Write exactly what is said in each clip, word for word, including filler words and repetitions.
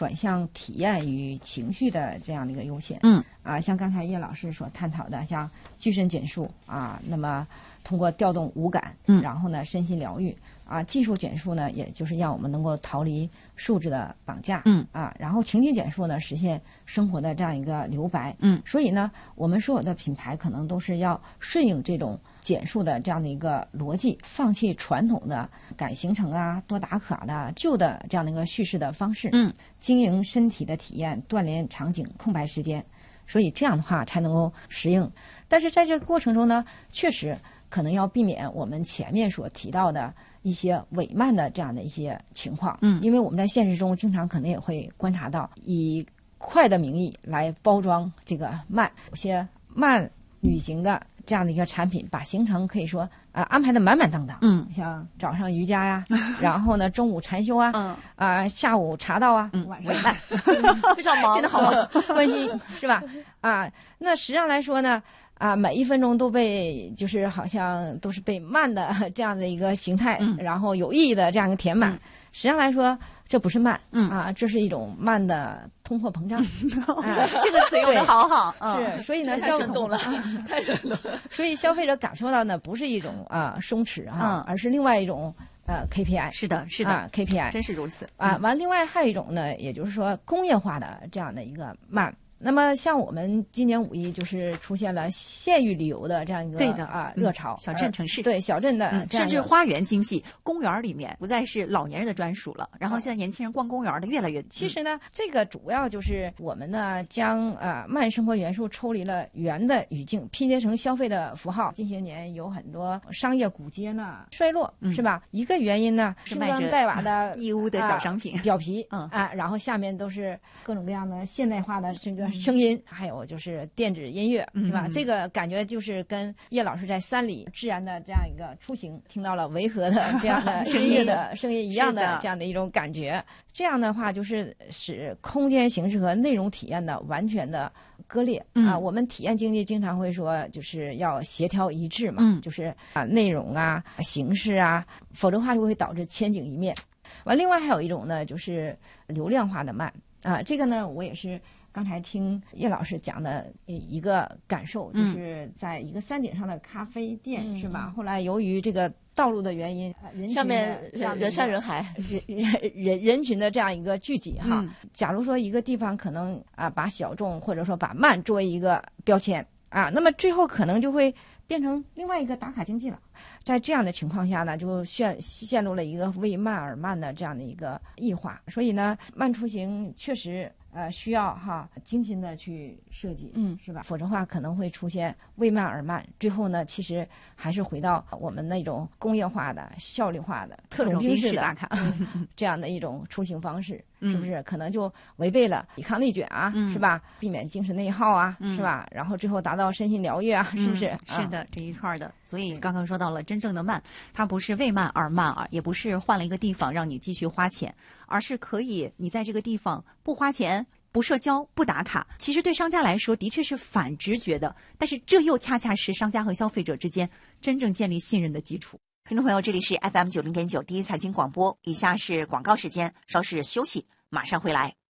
转向体验与情绪的这样的一个优先。 嗯啊，像刚才叶老师所探讨的，像具身减数啊，那么通过调动五感， 嗯， 然后呢身心疗愈啊，技术减数呢，也就是让我们能够逃离数字的绑架， 嗯啊，然后情景减数呢，实现生活的这样一个留白， 嗯， 所以呢，我们所有的品牌可能都是要顺应这种减数的这样的一个逻辑，放弃传统的赶行程啊、多打卡的旧的这样的一个叙事的方式， 嗯， 经营身体的体验、锻炼场景、空白时间，所以这样的话才能够适应。但是在这个过程中呢，确实可能要避免我们前面所提到的一些伪慢的这样的一些情况， 嗯， 因为我们在现实中经常可能也会观察到以快的名义来包装这个慢，有些慢旅行的这样的一个产品，把行程可以说啊、呃、安排的满满当当， 嗯， 像早上瑜伽呀，然后呢中午禅修啊， 嗯啊、呃、下午茶道啊， 嗯， 晚上非常忙，真的好忙， 关心是吧？啊，那实际上来说呢。啊，每一分钟都被就是好像都是被慢的这样的一个形态， 嗯、 然后有意义的这样一个填满。 嗯、 实际上来说，这不是慢， 嗯啊，这是一种慢的通货膨胀。 啊、这个词用的好好， 是，所以呢， 太生动了，太生动了。 所以消费者感受到呢，不是一种啊松弛哈、啊嗯， 而是另外一种呃 K P I。 是的，是的、 啊、，K P I 真是如此啊。完，另外还有一种呢，也就是说工业化的这样的一个慢。那么像我们今年五一就是出现了县域旅游的这样一个对的啊热潮， 嗯、小镇城市对小镇的、 嗯，甚至花园经济，公园里面不再是老年人的专属了。然后现在年轻人逛公园的越来越。 其实呢，这个主要就是我们呢将啊、呃、慢生活元素抽离了圆的语境，拼接成消费的符号。近些年有很多商业古街呢衰落， 嗯、 是吧？一个原因呢， 是卖着带瓦的义乌的小商品、 呃、表皮， 嗯啊，然后下面都是各种各样的现代化的这个。声音，还有就是电子音乐，是吧？ 嗯、 这个感觉就是跟叶老师在山里自然的这样一个出行，听到了维和的这样的音乐的声音一样的这样的一种感觉。这样的话，就是使空间形式和内容体验的完全的割裂、 嗯、 啊。我们体验经济经常会说，就是要协调一致嘛， 嗯、 就是啊内容啊、形式啊，否则的话就会导致千景一面。完，另外还有一种呢，就是流量化的慢啊，这个呢，我也是。刚才听叶老师讲的一个感受，就是在一个山顶上的咖啡店， 嗯、 是吧？后来由于这个道路的原因，人群上面人山人海， 人人人人群的这样一个聚集哈。 嗯、 假如说一个地方可能啊把小众或者说把慢作为一个标签啊，那么最后可能就会变成另外一个打卡经济了。在这样的情况下呢，就陷陷入了一个为慢而慢的这样的一个异化。所以呢，慢出行确实。呃，需要哈精心的去设计， 嗯， 是吧？否则的话可能会出现为慢而慢，最后呢，其实还是回到我们那种工业化的、效率化的、特种兵式的打卡这样的一种出行方式， 嗯、 是不是？可能就违背了抵抗内卷啊， 嗯、 是吧？避免精神内耗啊， 嗯、 是吧？然后最后达到身心疗愈啊，是不是？ 嗯、是的，这一串的。所以刚刚说到了真正的慢，它不是为慢而慢啊，也不是换了一个地方让你继续花钱，而是可以你在这个地方不花钱。不社交不打卡，其实对商家来说的确是反直觉的，但是这又恰恰是商家和消费者之间真正建立信任的基础。听众朋友，这里是 F M 九零点九第一财经广播，以下是广告时间，稍事休息，马上回来。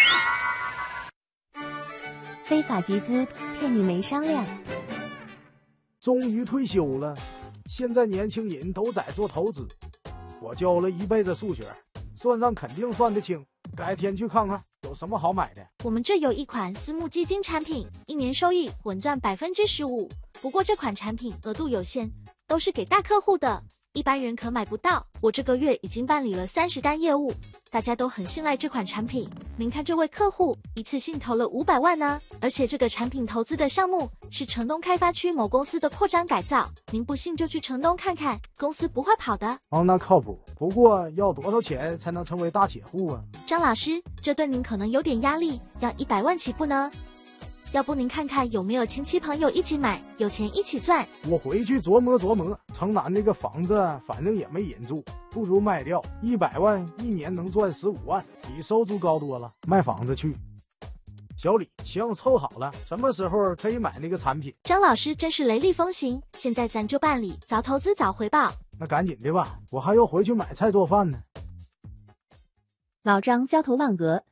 非法集资骗你没商量。 终于退休了，现在年轻人都在做投资，我教了一辈子数学，算账肯定算得清，改天去看看有什么好买的。 我们这有一款私募基金产品，一年收益稳赚百分之十五。不过这款产品额度有限，都是给大客户的，一般人可买不到。我这个月已经办理了三十单业务，大家都很信赖这款产品。您看这位客户一次性投了五百万呢，而且这个产品投资的项目是城东开发区某公司的扩张改造。您不信就去城东看看，公司不会跑的。 哦，那靠谱。不过要多少钱才能成为大铁户啊？ 张老师，这对您可能有点压力，要一百万起步呢。要不您看看有没有亲戚朋友一起买，有钱一起赚。 我回去琢磨琢磨，城南那个房子反正也没人住，不如卖掉，一百万一年能赚十五万，比收租高多了。卖房子去。小李，行，凑好了，什么时候可以买那个产品？ 张老师真是雷厉风行，现在咱就办理，早投资早回报。 那赶紧的吧，我还要回去买菜做饭呢。 老张焦头烂额，